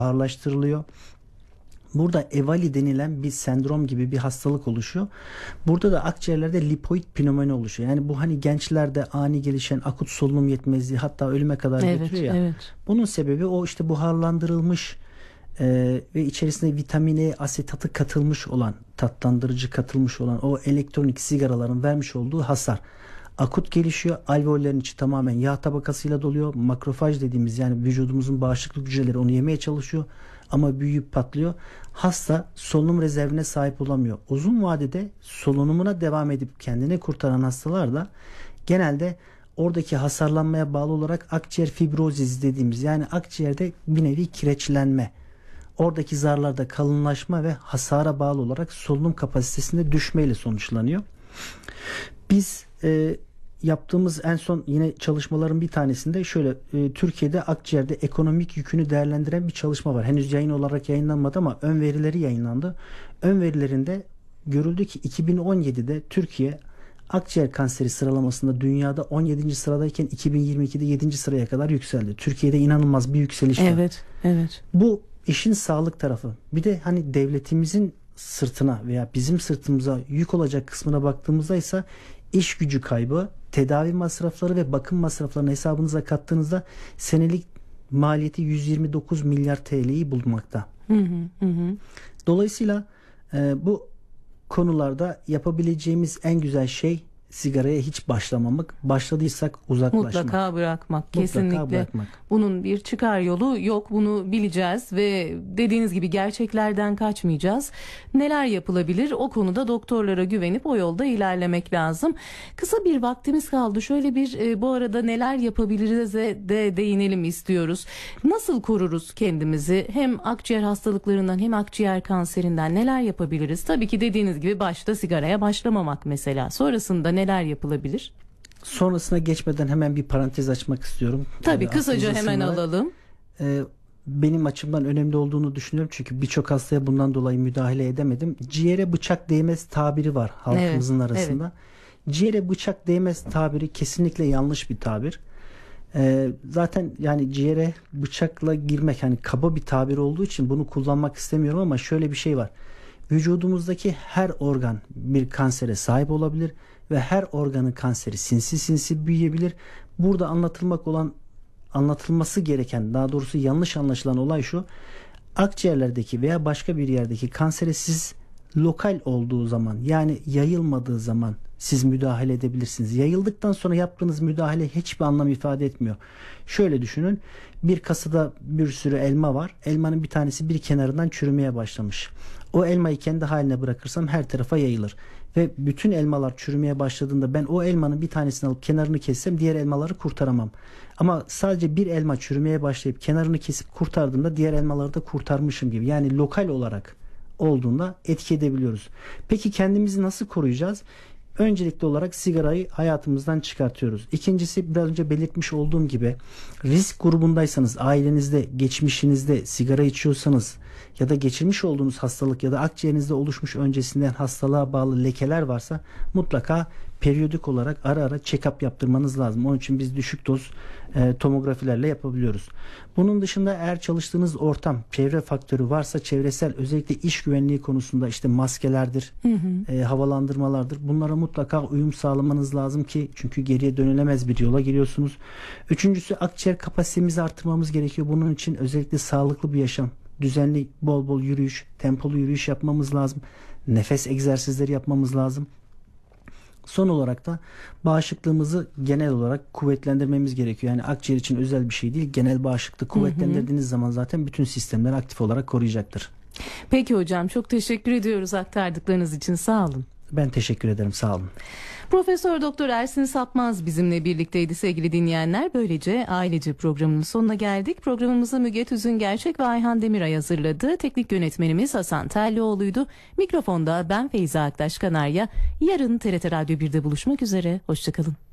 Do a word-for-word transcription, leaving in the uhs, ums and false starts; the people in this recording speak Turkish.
ağırlaştırılıyor. Burada EVALI denilen bir sendrom gibi bir hastalık oluşuyor. Burada da akciğerlerde lipoid pnömoni oluşuyor. Yani bu hani gençlerde ani gelişen akut solunum yetmezliği, hatta ölüme kadar Evet, götürüyor ya. evet. Bunun sebebi o işte buharlandırılmış e, ve içerisinde vitamin E asetatı katılmış olan, tatlandırıcı katılmış olan o elektronik sigaraların vermiş olduğu hasar. Akut gelişiyor. Alveollerin içi tamamen yağ tabakasıyla doluyor. Makrofaj dediğimiz, yani vücudumuzun bağışıklık hücreleri onu yemeye çalışıyor ama büyüyüp patlıyor. Hasta solunum rezervine sahip olamıyor. Uzun vadede solunumuna devam edip kendini kurtaran hastalar da genelde oradaki hasarlanmaya bağlı olarak akciğer fibrozis dediğimiz, yani akciğerde bir nevi kireçlenme, oradaki zarlarda kalınlaşma ve hasara bağlı olarak solunum kapasitesinde düşmeyle sonuçlanıyor. Biz e, yaptığımız en son yine çalışmaların bir tanesinde şöyle e, Türkiye'de akciğerde ekonomik yükünü değerlendiren bir çalışma var. Henüz yayın olarak yayınlanmadı ama ön verileri yayınlandı. Ön verilerinde görüldü ki iki bin on yedide Türkiye akciğer kanseri sıralamasında dünyada on yedinci sıradayken iki bin yirmi ikide yedinci sıraya kadar yükseldi. Türkiye'de inanılmaz bir yükseliş var. Evet, evet. Bu işin sağlık tarafı. Bir de hani devletimizin sırtına veya bizim sırtımıza yük olacak kısmına baktığımızda ise iş gücü kaybı, tedavi masrafları ve bakım masraflarını hesabınıza kattığınızda senelik maliyeti yüz yirmi dokuz milyar T L'yi bulmakta. Hı hı hı. Dolayısıyla e, bu konularda yapabileceğimiz en güzel şey sigaraya hiç başlamamak. Başladıysak uzaklaşmak. Mutlaka bırakmak. Mutlaka Kesinlikle. bırakmak. Bunun bir çıkar yolu yok. Bunu bileceğiz ve dediğiniz gibi gerçeklerden kaçmayacağız. Neler yapılabilir? O konuda doktorlara güvenip o yolda ilerlemek lazım. Kısa bir vaktimiz kaldı. Şöyle bir e, bu arada neler yapabiliriz de değinelim istiyoruz. Nasıl koruruz kendimizi? Hem akciğer hastalıklarından hem akciğer kanserinden neler yapabiliriz? Tabii ki dediğiniz gibi başta sigaraya başlamamak mesela. Sonrasında neler yapılabilir? Sonrasına geçmeden hemen bir parantez açmak istiyorum. Tabii, Ee, kısaca hemen alalım. E, benim açımdan önemli olduğunu düşünüyorum. Çünkü birçok hastaya bundan dolayı müdahale edemedim. Ciğere bıçak değmez tabiri var halkımızın Evet, arasında. Evet. Ciğere bıçak değmez tabiri kesinlikle yanlış bir tabir. E, zaten yani ciğere bıçakla girmek hani kaba bir tabir olduğu için bunu kullanmak istemiyorum ama şöyle bir şey var. Vücudumuzdaki her organ bir kansere sahip olabilir ve her organın kanseri sinsi sinsi büyüyebilir. Burada anlatılmak olan, anlatılması gereken, daha doğrusu yanlış anlaşılan olay şu: akciğerlerdeki veya başka bir yerdeki kansere siz lokal olduğu zaman, yani yayılmadığı zaman siz müdahale edebilirsiniz. Yayıldıktan sonra yaptığınız müdahale hiçbir anlam ifade etmiyor. Şöyle düşünün, bir kasada bir sürü elma var. Elmanın bir tanesi bir kenarından çürümeye başlamış. O elmayı kendi haline bırakırsam her tarafa yayılır. Ve bütün elmalar çürümeye başladığında ben o elmanın bir tanesini alıp kenarını kessem diğer elmaları kurtaramam. Ama sadece bir elma çürümeye başlayıp kenarını kesip kurtardığımda diğer elmaları da kurtarmışım gibi. Yani lokal olarak olduğunda etki edebiliyoruz. Peki kendimizi nasıl koruyacağız? Öncelikli olarak sigarayı hayatımızdan çıkartıyoruz. İkincisi, biraz önce belirtmiş olduğum gibi, risk grubundaysanız, ailenizde, geçmişinizde sigara içiyorsanız ya da geçirmiş olduğunuz hastalık ya da akciğerinizde oluşmuş öncesinden hastalığa bağlı lekeler varsa mutlaka periyodik olarak ara ara check-up yaptırmanız lazım. Onun için biz düşük doz e, tomografilerle yapabiliyoruz. Bunun dışında eğer çalıştığınız ortam, çevre faktörü varsa, çevresel, özellikle iş güvenliği konusunda işte maskelerdir, hı hı. E, havalandırmalardır. Bunlara mutlaka uyum sağlamanız lazım ki, çünkü geriye dönülemez bir yola giriyorsunuz. Üçüncüsü, akciğer kapasitemizi artırmamız gerekiyor. Bunun için özellikle sağlıklı bir yaşam, düzenli bol bol yürüyüş, tempolu yürüyüş yapmamız lazım. Nefes egzersizleri yapmamız lazım. Son olarak da bağışıklığımızı genel olarak kuvvetlendirmemiz gerekiyor. Yani akciğer için özel bir şey değil. Genel bağışıklığı kuvvetlendirdiğiniz hı hı. zaman zaten bütün sistemler aktif olarak koruyacaktır. Peki hocam, çok teşekkür ediyoruz aktardıklarınız için. Sağ olun. Ben teşekkür ederim. Sağ olun. Profesör Doktor Ersin Sapmaz bizimle birlikteydi sevgili dinleyenler. Böylece Ailece programının sonuna geldik. Programımızı Müge Tüzün Gerçek ve Ayhan Demiray hazırladı. Teknik yönetmenimiz Hasan Terlioğlu'ydu. Mikrofonda ben Feyza Aktaş Kanarya. Yarın T R T Radyo birde buluşmak üzere. Hoşçakalın.